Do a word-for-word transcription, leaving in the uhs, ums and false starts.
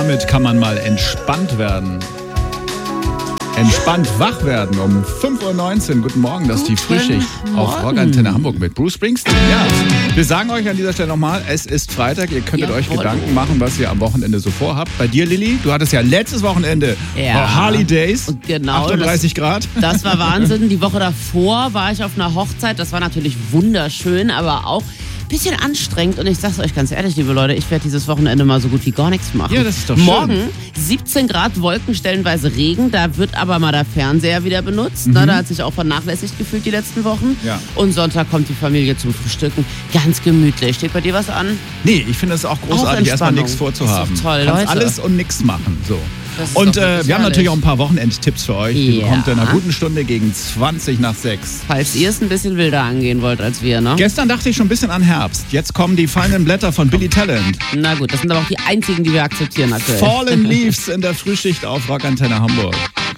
damit kann man mal entspannt werden. Entspannt wach werden um fünf Uhr neunzehn. Guten Morgen, das ist die Frühschicht auf Rockantenne Hamburg mit Bruce Springsteen. Ja, wir sagen euch an dieser Stelle nochmal, es ist Freitag. Ihr könntet Jawohl. euch Gedanken machen, was ihr am Wochenende so vorhabt. Bei dir, Lilly, du hattest ja letztes Wochenende Ja. Harley Days, Und genau, achtunddreißig Grad. Das war Wahnsinn. Die Woche davor war ich auf einer Hochzeit. Das war natürlich wunderschön, aber auch ein bisschen anstrengend. Und ich sag's euch ganz ehrlich, liebe Leute, ich werde dieses Wochenende mal so gut wie gar nichts machen. Ja, das ist doch schön. Morgen siebzehn Grad, Wolken, stellenweise Regen. Da wird aber mal der Fernseher wieder benutzt. Mhm. Na, da hat sich auch vernachlässigt gefühlt die letzten Wochen. Ja. Und Sonntag kommt die Familie zum Frühstücken. Ganz gemütlich. Steht bei dir was an? Nee, ich finde es auch großartig, Auch erstmal Entspannung. nichts vorzuhaben. Ist doch toll, Kannst Leute. alles und nichts machen. So. Das ist Und doch äh, wirklich wir haben natürlich herrlich. auch ein paar Wochenendtipps für euch. Die Ja. bekommt ihr in einer guten Stunde gegen zwanzig nach sechs. Falls ihr es ein bisschen wilder angehen wollt als wir, ne? Gestern dachte ich schon ein bisschen an Herbst. Jetzt kommen die fallenden Blätter von Billy Talent. Na gut, das sind aber auch die einzigen, die wir akzeptieren aktuell. Fallen Leaves in der Frühschicht auf Rockantenne Hamburg.